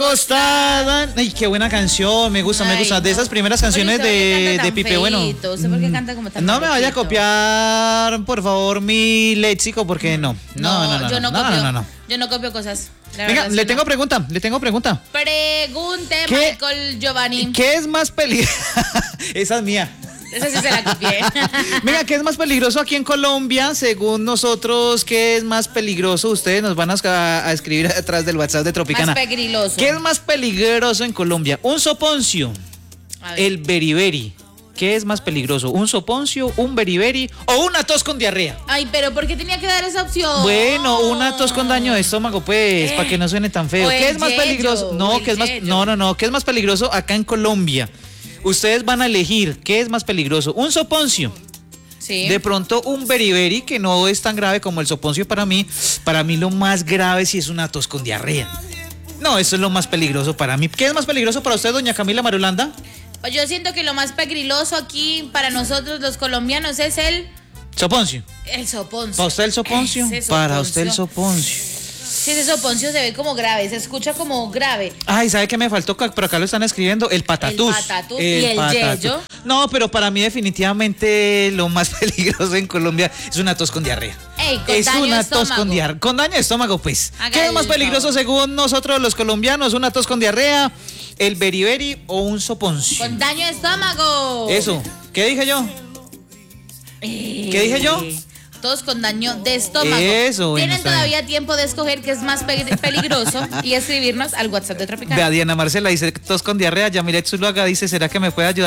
Acostada. Ay, qué buena canción, me gusta. De esas primeras canciones de Pipe Bueno. ¿Usted por qué canta como tan No me vaya a feíto? copiar, por favor, mi léxico, porque no. Yo no copio. No. Yo no copio cosas. La Venga, verdad, le sí, tengo no. pregunta. Pregunte, ¿Qué? Michael Giovanni. ¿Qué es más peligroso? Esa es mía. Esa sí se la copié. Venga, ¿qué es más peligroso aquí en Colombia? Según nosotros, ¿qué es más peligroso? Ustedes nos van a escribir atrás del WhatsApp de Tropicana. Más pegriloso. ¿Qué es más peligroso en Colombia? ¿Un soponcio? A ver. ¿El beriberi? ¿Qué es más peligroso? ¿Un soponcio, un beriberi o una tos con diarrea? Ay, pero ¿por qué tenía que dar esa opción? Bueno, una tos con daño de estómago, pues, para que no suene tan feo. O ¿Qué el es más yello, peligroso? o No, el ¿qué es más? yello. No. ¿Qué es más peligroso acá en Colombia? Ustedes van a elegir qué es más peligroso. ¿Un soponcio? Sí. De pronto un beriberi, que no es tan grave como el soponcio para mí. Para mí lo más grave sí es una tos con diarrea. No, eso es lo más peligroso para mí. ¿Qué es más peligroso para usted, doña Camila Marulanda? Pues yo siento que lo más pegriloso aquí para nosotros los colombianos es el Soponcio. soponcio. ¿Para usted el soponcio? Ese Para usted el soponcio. soponcio. Sí, ese soponcio se ve como grave, se escucha como grave. Ay, ¿sabe qué me faltó? Por acá lo están escribiendo. El patatús. El patatús y el yello. No, pero para mí definitivamente lo más peligroso en Colombia es una tos con diarrea. Ey, con Es daño de una tos con estómago. diarrea. Con daño de estómago, pues. Haga ¿Qué es más el peligroso favor. según nosotros los colombianos? ¿Una tos con diarrea, el beriberi o un soponcio? Con daño de estómago. Eso. ¿Qué dije yo? ¿Qué dije yo? Todos con daño de estómago. Eso, bueno, Tienen está todavía tiempo de escoger qué es más peligroso y escribirnos al WhatsApp de Tropicana. Vea, Diana Marcela dice tos con diarrea. Yamilet Zuluaga dice, ¿será que me puede ayudar?